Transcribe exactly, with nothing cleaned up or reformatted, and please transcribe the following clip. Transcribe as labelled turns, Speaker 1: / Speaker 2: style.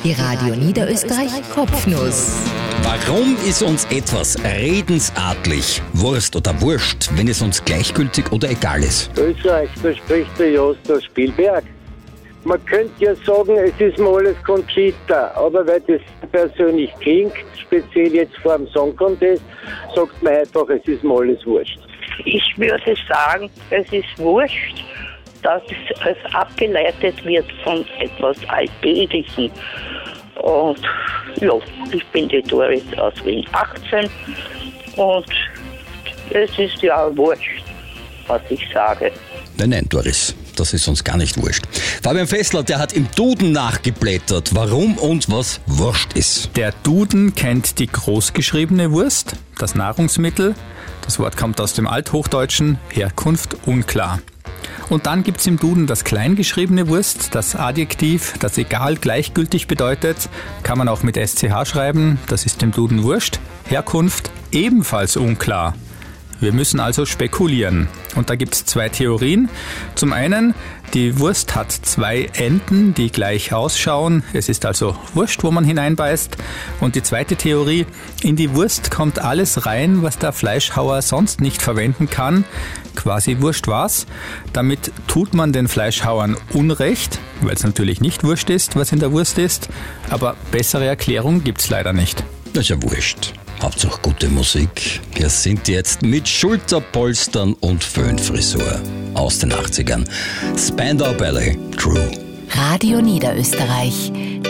Speaker 1: Die Radio Niederösterreich Kopfnuss.
Speaker 2: Warum ist uns etwas redensartlich Wurst oder Wurscht, wenn es uns gleichgültig oder egal ist?
Speaker 3: Österreich, da spricht der Jost Spielberg. Man könnte ja sagen, es ist mir alles Conchita, aber weil das persönlich klingt, speziell jetzt vor dem Song Contest, sagt man einfach, es ist mir alles wurscht.
Speaker 4: Ich würde sagen, es ist wurscht, dass es abgeleitet wird von etwas Alltäglichen. Und ja, ich bin die Doris aus Wien achtzehn und es ist ja wurscht, was ich sage.
Speaker 2: Nein, nein, Doris, das ist uns gar nicht wurscht. Fabian Fessler, der hat im Duden nachgeblättert, warum uns was wurscht ist.
Speaker 5: Der Duden kennt die großgeschriebene Wurst, das Nahrungsmittel. Das Wort kommt aus dem Althochdeutschen, Herkunft unklar. Und dann gibt's im Duden das kleingeschriebene Wurst, das Adjektiv, das egal gleichgültig bedeutet. Kann man auch mit S C H schreiben, das ist im Duden wurscht. Herkunft ebenfalls unklar. Wir müssen also spekulieren. Und da gibt's zwei Theorien. Zum einen, die Wurst hat zwei Enden, die gleich ausschauen. Es ist also Wurst, wo man hineinbeißt. Und die zweite Theorie, in die Wurst kommt alles rein, was der Fleischhauer sonst nicht verwenden kann. Quasi Wurst war's. Damit tut man den Fleischhauern Unrecht, weil es natürlich nicht Wurst ist, was in der Wurst ist. Aber bessere Erklärung gibt's leider nicht.
Speaker 2: Das ist ja wurscht. Hauptsache gute Musik. Wir sind jetzt mit Schulterpolstern und Föhnfrisur aus den achtzigern. Spandau Ballet, True.
Speaker 1: Radio Niederösterreich.